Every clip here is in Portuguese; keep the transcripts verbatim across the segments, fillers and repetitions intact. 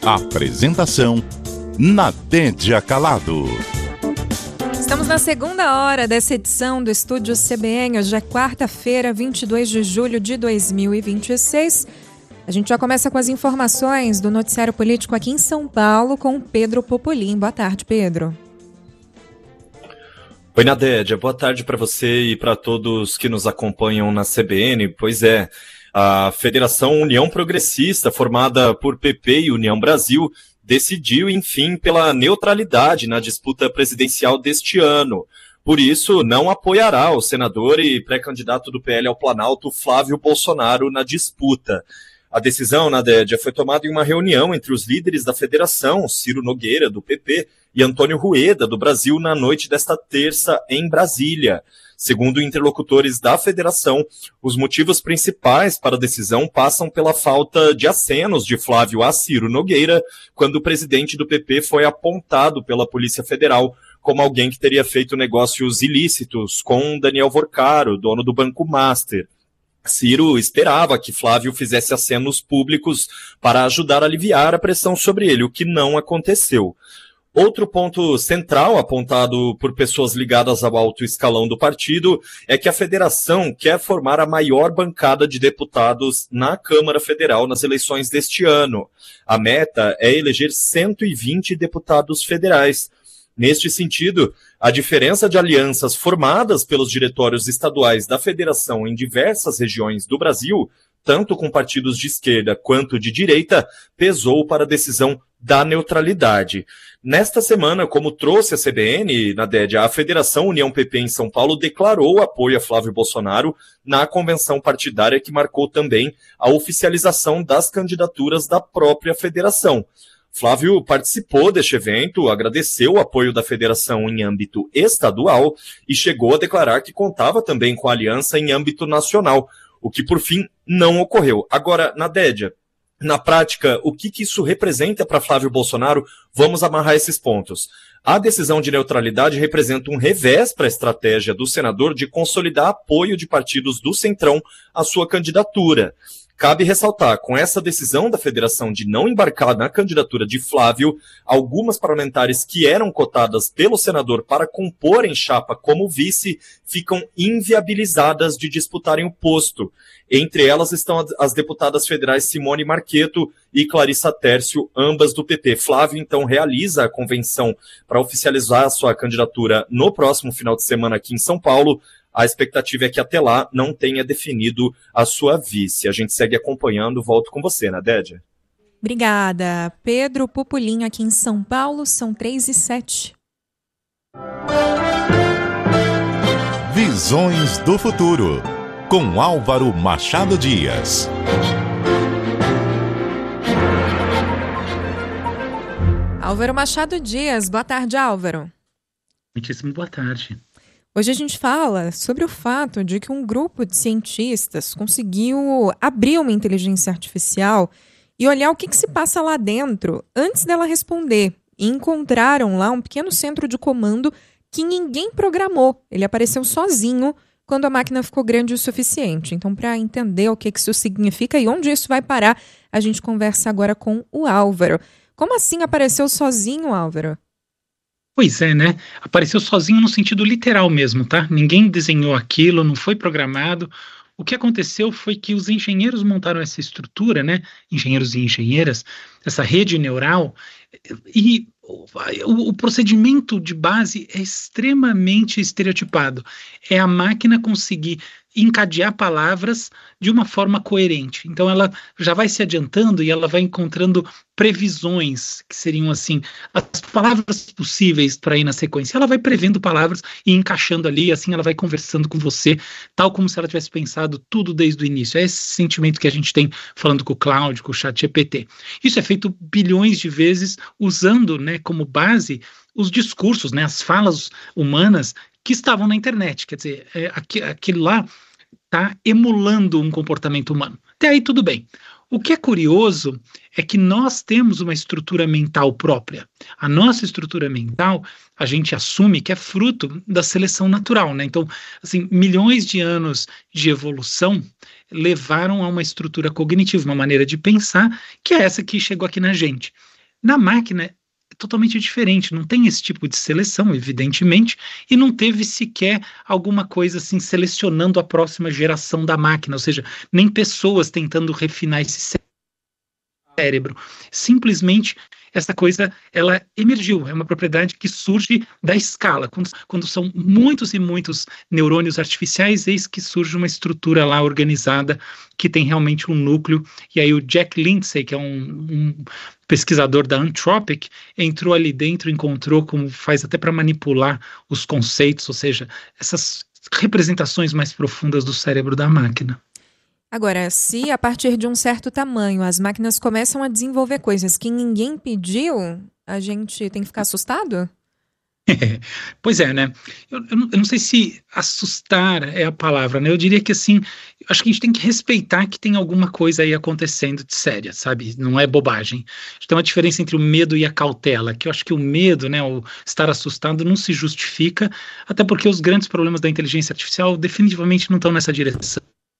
Apresentação: Nadédia Calado. Estamos na segunda hora dessa edição do Estúdio C B N. Hoje é quarta-feira, vinte e dois de julho de dois mil e vinte e seis. A gente já começa com as informações do noticiário político aqui em São Paulo com Pedro Popolin. Boa tarde, Pedro. Oi, Nadédia. Boa tarde para você e para todos que nos acompanham na C B N. Pois é, a Federação União Progressista, formada por P P e União Brasil, decidiu, enfim, pela neutralidade na disputa presidencial deste ano. Por isso, não apoiará o senador e pré-candidato do P L ao Planalto, Flávio Bolsonaro, na disputa. A decisão, Nadédia, foi tomada em uma reunião entre os líderes da federação, Ciro Nogueira, do P P, e Antônio Rueda, do Brasil, na noite desta terça, em Brasília. Segundo interlocutores da federação, os motivos principais para a decisão passam pela falta de acenos de Flávio a Ciro Nogueira, quando o presidente do P P foi apontado pela Polícia Federal como alguém que teria feito negócios ilícitos com Daniel Vorcaro, dono do Banco Master. Ciro esperava que Flávio fizesse acenos públicos para ajudar a aliviar a pressão sobre ele, o que não aconteceu. Outro ponto central apontado por pessoas ligadas ao alto escalão do partido é que a federação quer formar a maior bancada de deputados na Câmara Federal nas eleições deste ano. A meta é eleger cento e vinte deputados federais. Neste sentido, a diferença de alianças formadas pelos diretórios estaduais da federação em diversas regiões do Brasil, tanto com partidos de esquerda quanto de direita, pesou para a decisão da neutralidade. Nesta semana, como trouxe a C B N, Nadédia, a Federação União P P em São Paulo declarou apoio a Flávio Bolsonaro na convenção partidária que marcou também a oficialização das candidaturas da própria federação. Flávio participou deste evento, agradeceu o apoio da federação em âmbito estadual e chegou a declarar que contava também com a aliança em âmbito nacional, o que por fim não ocorreu. Agora, Nadédia, na prática, o que, que isso representa para Flávio Bolsonaro? Vamos amarrar esses pontos. A decisão de neutralidade representa um revés para a estratégia do senador de consolidar apoio de partidos do Centrão à sua candidatura. Cabe ressaltar, com essa decisão da federação de não embarcar na candidatura de Flávio, algumas parlamentares que eram cotadas pelo senador para comporem chapa como vice ficam inviabilizadas de disputarem o posto. Entre elas estão as deputadas federais Simone Marqueto e Clarissa Tércio, ambas do P P. Flávio, então, realiza a convenção para oficializar a sua candidatura no próximo final de semana aqui em São Paulo. A expectativa é que até lá não tenha definido a sua vice. A gente segue acompanhando. Volto com você, Nadédia. Obrigada. Pedro Popolin aqui em São Paulo, são três e sete. Visões do Futuro, com Álvaro Machado Dias. Álvaro Machado Dias. Boa tarde, Álvaro. Muitíssimo boa tarde. Hoje a gente fala sobre o fato de que um grupo de cientistas conseguiu abrir uma inteligência artificial e olhar o que, que se passa lá dentro antes dela responder. E encontraram lá um pequeno centro de comando que ninguém programou. Ele apareceu sozinho quando a máquina ficou grande o suficiente. Então, para entender o que, que isso significa e onde isso vai parar, a gente conversa agora com o Álvaro. Como assim apareceu sozinho, Álvaro? Pois é, né? Apareceu sozinho no sentido literal mesmo, tá? Ninguém desenhou aquilo, não foi programado. O que aconteceu foi que os engenheiros montaram essa estrutura, né? Engenheiros e engenheiras, essa rede neural, e o, o, o procedimento de base é extremamente estereotipado. É a máquina conseguir encadear palavras de uma forma coerente. Então ela já vai se adiantando e ela vai encontrando previsões, que seriam assim, as palavras possíveis para ir na sequência. Ela vai prevendo palavras e encaixando ali, assim ela vai conversando com você, tal como se ela tivesse pensado tudo desde o início. É esse sentimento que a gente tem falando com o Claude, com o ChatGPT. Isso é feito bilhões de vezes usando, né, como base os discursos, né, as falas humanas que estavam na internet. Quer dizer, é, aqu- aquilo lá está emulando um comportamento humano. Até aí tudo bem. O que é curioso é que nós temos uma estrutura mental própria. A nossa estrutura mental, a gente assume que é fruto da seleção natural, né? Então, assim, milhões de anos de evolução levaram a uma estrutura cognitiva, uma maneira de pensar, que é essa que chegou aqui na gente. Na máquina, é totalmente diferente, não tem esse tipo de seleção, evidentemente, e não teve sequer alguma coisa assim selecionando a próxima geração da máquina, ou seja, nem pessoas tentando refinar esse cérebro. Simplesmente essa coisa, ela emergiu, é uma propriedade que surge da escala. Quando, quando são muitos e muitos neurônios artificiais, eis que surge uma estrutura lá organizada que tem realmente um núcleo. E aí o Jack Lindsay, que é um, um pesquisador da Anthropic, entrou ali dentro, encontrou como faz até para manipular os conceitos, ou seja, essas representações mais profundas do cérebro da máquina. Agora, se a partir de um certo tamanho as máquinas começam a desenvolver coisas que ninguém pediu, a gente tem que ficar assustado? Pois é, né? Eu, eu, não, eu não sei se assustar é a palavra, né? Eu diria que assim, acho que a gente tem que respeitar que tem alguma coisa aí acontecendo de séria, sabe? Não é bobagem. Tem uma diferença entre o medo e a cautela, que eu acho que o medo, né, o estar assustado não se justifica, até porque os grandes problemas da inteligência artificial definitivamente não estão nessa direção.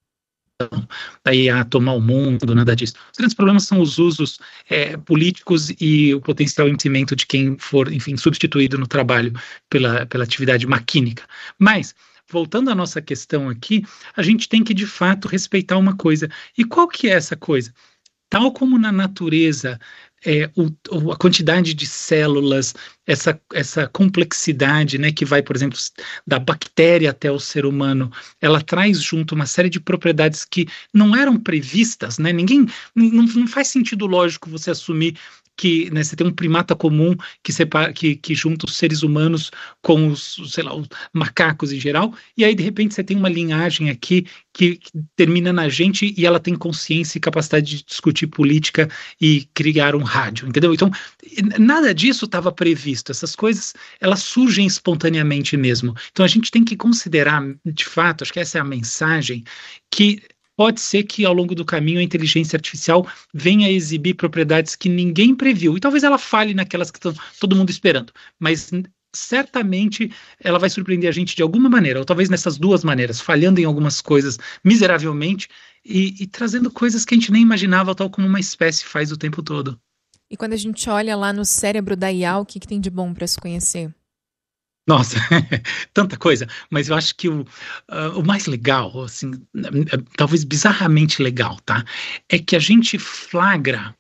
Daí a tomar o mundo, nada disso. Os grandes problemas são os usos é, políticos e o potencial entimento de quem for, enfim, substituído no trabalho pela, pela atividade maquínica. Mas, voltando à nossa questão aqui, a gente tem que, de fato, respeitar uma coisa. E qual que é essa coisa? Tal como na natureza, é, o, a quantidade de células, essa, essa complexidade, né, que vai, por exemplo, da bactéria até o ser humano, ela traz junto uma série de propriedades que não eram previstas, né? Ninguém, não, não faz sentido lógico você assumir que, né, você tem um primata comum que, separa, que, que junta os seres humanos com os, sei lá, os macacos em geral, e aí de repente você tem uma linhagem aqui que, que termina na gente e ela tem consciência e capacidade de discutir política e criar um rádio, entendeu? Então, nada disso estava previsto, essas coisas, elas surgem espontaneamente mesmo. Então a gente tem que considerar, de fato, acho que essa é a mensagem, que pode ser que ao longo do caminho a inteligência artificial venha a exibir propriedades que ninguém previu. E talvez ela falhe naquelas que estão todo mundo esperando. Mas certamente ela vai surpreender a gente de alguma maneira. Ou talvez nessas duas maneiras. Falhando em algumas coisas miseravelmente e, e trazendo coisas que a gente nem imaginava, tal como uma espécie faz o tempo todo. E quando a gente olha lá no cérebro da I A, o que, que tem de bom para se conhecer? Nossa, tanta coisa, mas eu acho que o, uh, o mais legal, assim, talvez bizarramente legal, tá? É que a gente flagra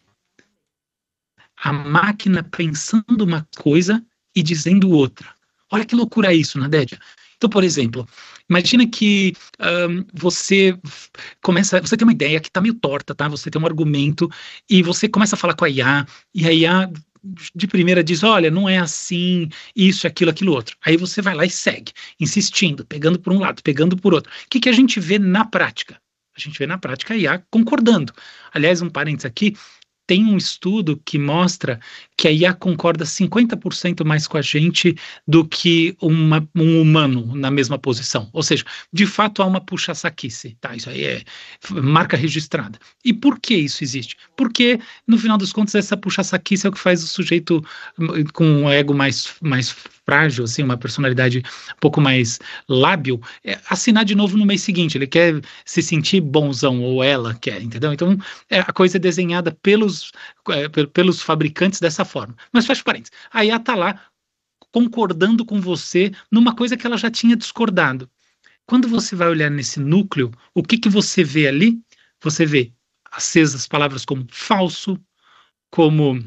a máquina pensando uma coisa e dizendo outra. Olha que loucura isso, Nadédia. Então, por exemplo, imagina que um, você começa, você tem uma ideia que está meio torta, tá? Você tem um argumento e você começa a falar com a I A, e a I A de primeira diz, olha, não é assim, isso, aquilo, aquilo, outro. Aí você vai lá e segue, insistindo, pegando por um lado, pegando por outro. O que, que a gente vê na prática? A gente vê na prática a I A concordando. Aliás, um parênteses aqui, tem um estudo que mostra que a I A concorda cinquenta por cento mais com a gente do que uma, um humano na mesma posição. Ou seja, de fato há uma puxa-saquice, tá? Isso aí é marca registrada. E por que isso existe? Porque, no final dos contos, essa puxa-saquice é o que faz o sujeito com um ego mais, mais frágil, assim, uma personalidade um pouco mais lábil, é, assinar de novo no mês seguinte. Ele quer se sentir bonzão, ou ela quer, entendeu? Então, é, a coisa é desenhada pelos, é, pelos fabricantes dessa forma. Mas fecha parênteses. A I A está lá concordando com você numa coisa que ela já tinha discordado. Quando você vai olhar nesse núcleo, o que, que você vê ali? Você vê acesas palavras como falso, como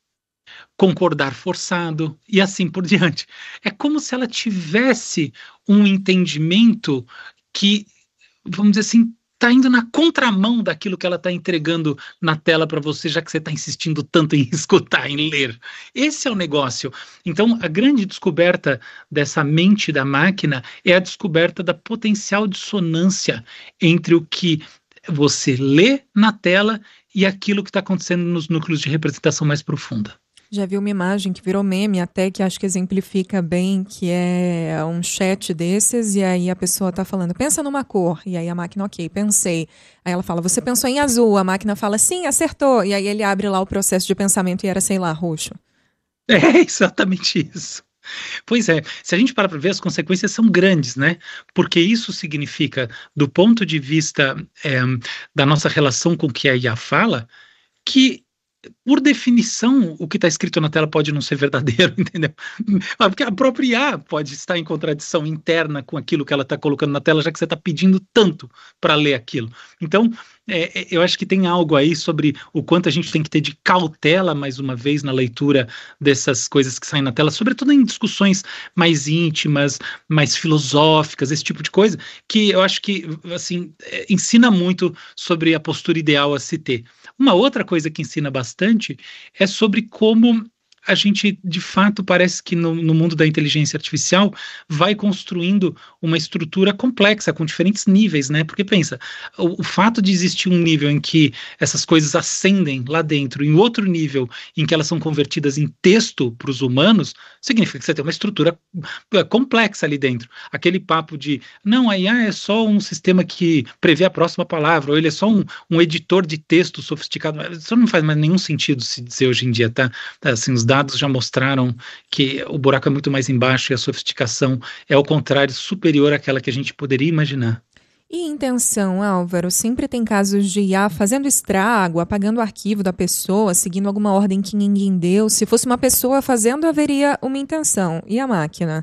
concordar forçado e assim por diante. É como se ela tivesse um entendimento que, vamos dizer assim, está indo na contramão daquilo que ela está entregando na tela para você, já que você está insistindo tanto em escutar, em ler. Esse é o negócio. Então, a grande descoberta dessa mente da máquina é a descoberta da potencial dissonância entre o que você lê na tela e aquilo que está acontecendo nos núcleos de representação mais profunda. Já vi uma imagem que virou meme até, que acho que exemplifica bem, que é um chat desses, e aí a pessoa tá falando, pensa numa cor, e aí a máquina, ok, pensei. Aí ela fala, você pensou em azul, a máquina fala, sim, acertou, e aí ele abre lá o processo de pensamento e era, sei lá, roxo. É exatamente isso. Pois é, se a gente parar para ver, as consequências são grandes, né? Porque isso significa, do ponto de vista é, da nossa relação com o que a I A fala, que por definição, o que está escrito na tela pode não ser verdadeiro, entendeu? Porque a própria I A pode estar em contradição interna com aquilo que ela está colocando na tela, já que você está pedindo tanto para ler aquilo. Então, é, é, eu acho que tem algo aí sobre o quanto a gente tem que ter de cautela, mais uma vez, na leitura dessas coisas que saem na tela, sobretudo em discussões mais íntimas, mais filosóficas, esse tipo de coisa, que eu acho que, assim, é, ensina muito sobre a postura ideal a se ter. Uma outra coisa que ensina bastante é sobre como a gente, de fato, parece que no, no mundo da inteligência artificial vai construindo uma estrutura complexa, com diferentes níveis, né? Porque pensa, o, o fato de existir um nível em que essas coisas ascendem lá dentro, e outro nível em que elas são convertidas em texto para os humanos, significa que você tem uma estrutura complexa ali dentro. Aquele papo de, não, a I A é só um sistema que prevê a próxima palavra, ou ele é só um, um editor de texto sofisticado. Isso não faz mais nenhum sentido se dizer hoje em dia, tá? Assim, os dados já mostraram que o buraco é muito mais embaixo e a sofisticação é, ao contrário, superior àquela que a gente poderia imaginar. E intenção, Álvaro? Sempre tem casos de I A fazendo estrago, apagando o arquivo da pessoa, seguindo alguma ordem que ninguém deu. Se fosse uma pessoa fazendo, haveria uma intenção. E a máquina?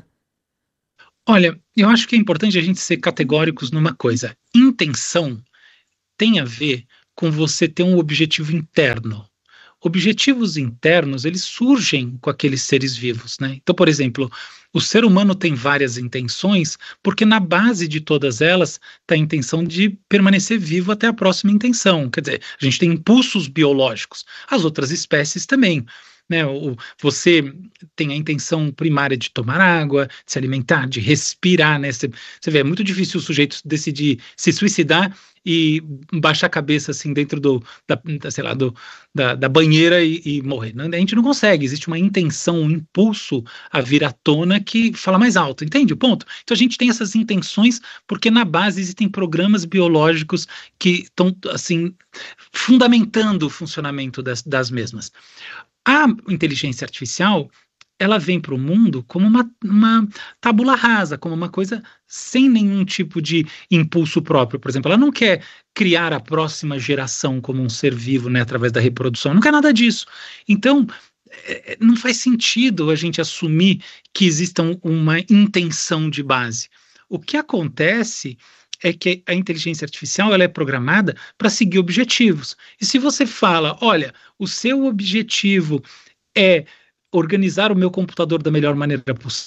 Olha, eu acho que é importante a gente ser categóricos numa coisa. Intenção tem a ver com você ter um objetivo interno. Objetivos internos, eles surgem com aqueles seres vivos, né? Então, por exemplo, o ser humano tem várias intenções, porque na base de todas elas está a intenção de permanecer vivo até a próxima intenção. Quer dizer, a gente tem impulsos biológicos, as outras espécies também. Né, o, você tem a intenção primária de tomar água, de se alimentar, de respirar, né? Você, você vê, é muito difícil o sujeito decidir se suicidar e baixar a cabeça assim dentro do, da, da, sei lá, do, da, da banheira e, e morrer. A gente não consegue, existe uma intenção, um impulso a vir à tona que fala mais alto, entende o ponto? Então a gente tem essas intenções porque na base existem programas biológicos que estão assim fundamentando o funcionamento das, das mesmas. A inteligência artificial, ela vem para o mundo como uma, uma tábula rasa, como uma coisa sem nenhum tipo de impulso próprio. Por exemplo, ela não quer criar a próxima geração como um ser vivo, né, através da reprodução, não quer nada disso. Então, é, não faz sentido a gente assumir que exista um, uma intenção de base. O que acontece é que a inteligência artificial ela é programada para seguir objetivos. E se você fala, olha, o seu objetivo é organizar o meu computador da melhor maneira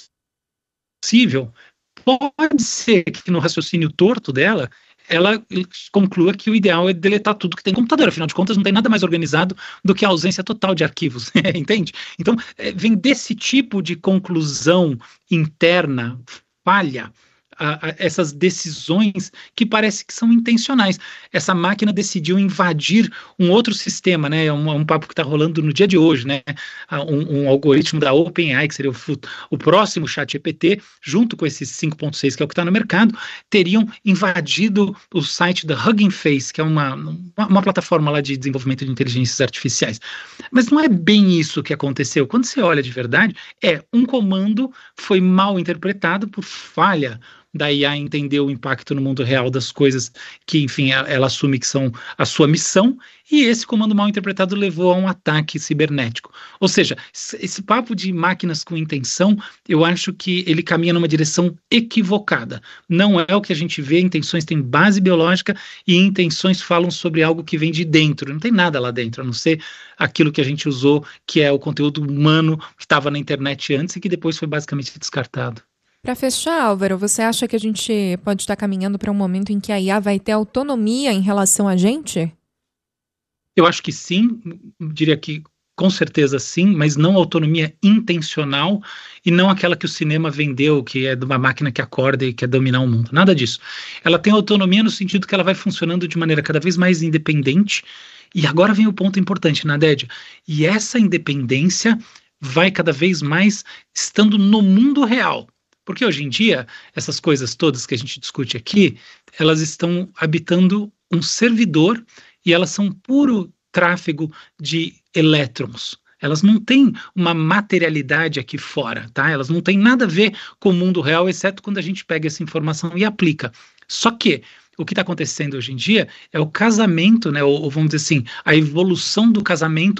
possível, pode ser que no raciocínio torto dela, ela conclua que o ideal é deletar tudo que tem no computador. Afinal de contas, não tem nada mais organizado do que a ausência total de arquivos, entende? Então, vem desse tipo de conclusão interna, falha, A, a, essas decisões que parece que são intencionais. Essa máquina decidiu invadir um outro sistema, né? É um, um papo que está rolando no dia de hoje, né? Um, um algoritmo da OpenAI, que seria o, o próximo ChatGPT, junto com esse cinco ponto seis, que é o que está no mercado, teriam invadido o site da Hugging Face, que é uma, uma, uma plataforma lá de desenvolvimento de inteligências artificiais. Mas não é bem isso que aconteceu. Quando você olha de verdade, é um comando foi mal interpretado por falha da I A entender o impacto no mundo real das coisas que, enfim, ela, ela assume que são a sua missão, e esse comando mal interpretado levou a um ataque cibernético. Ou seja, esse papo de máquinas com intenção, eu acho que ele caminha numa direção equivocada. Não é o que a gente vê, intenções têm base biológica e intenções falam sobre algo que vem de dentro, não tem nada lá dentro, a não ser aquilo que a gente usou, que é o conteúdo humano que estava na internet antes e que depois foi basicamente descartado. Para fechar, Álvaro, você acha que a gente pode estar caminhando para um momento em que a I A vai ter autonomia em relação a gente? Eu acho que sim, diria que com certeza sim, mas não autonomia intencional e não aquela que o cinema vendeu, que é de uma máquina que acorda e quer dominar o mundo. Nada disso. Ela tem autonomia no sentido que ela vai funcionando de maneira cada vez mais independente. E agora vem o ponto importante, Nadédia. E essa independência vai cada vez mais estando no mundo real. Porque hoje em dia, essas coisas todas que a gente discute aqui, elas estão habitando um servidor e elas são puro tráfego de elétrons. Elas não têm uma materialidade aqui fora, tá? Elas não têm nada a ver com o mundo real, exceto quando a gente pega essa informação e aplica. Só que o que está acontecendo hoje em dia é o casamento, né? Ou, ou vamos dizer assim, a evolução do casamento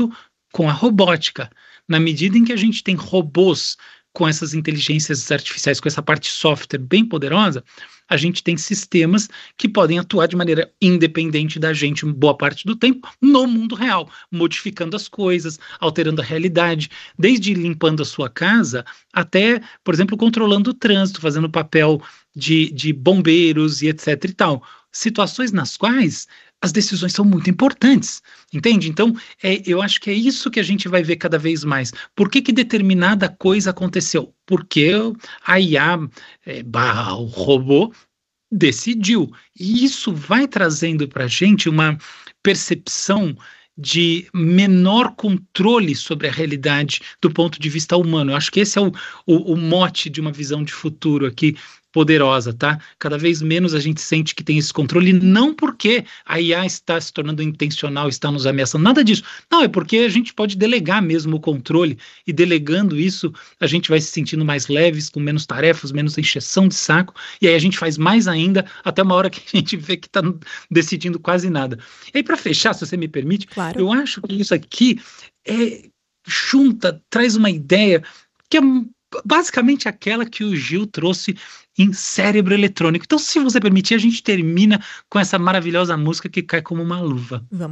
com a robótica. Na medida em que a gente tem robôs com essas inteligências artificiais, com essa parte software bem poderosa, a gente tem sistemas que podem atuar de maneira independente da gente boa parte do tempo no mundo real, modificando as coisas, alterando a realidade, desde limpando a sua casa até, por exemplo, controlando o trânsito, fazendo papel de, de bombeiros e etc e tal. Situações nas quais as decisões são muito importantes, entende? Então, é, eu acho que é isso que a gente vai ver cada vez mais. Por que que determinada coisa aconteceu? Porque a I A é, barra o robô decidiu. E isso vai trazendo para a gente uma percepção de menor controle sobre a realidade do ponto de vista humano. Eu acho que esse é o, o, o mote de uma visão de futuro aqui poderosa, tá? Cada vez menos a gente sente que tem esse controle, não porque a I A está se tornando intencional, está nos ameaçando, nada disso. Não, é porque a gente pode delegar mesmo o controle, e delegando isso, a gente vai se sentindo mais leves, com menos tarefas, menos encheção de saco, e aí a gente faz mais ainda, até uma hora que a gente vê que está decidindo quase nada. E aí, para fechar, se você me permite, Claro. eu acho que isso aqui é, junta, traz uma ideia que é basicamente aquela que o Gil trouxe em Cérebro Eletrônico. Então, se você permitir, a gente termina com essa maravilhosa música que cai como uma luva. Vamos.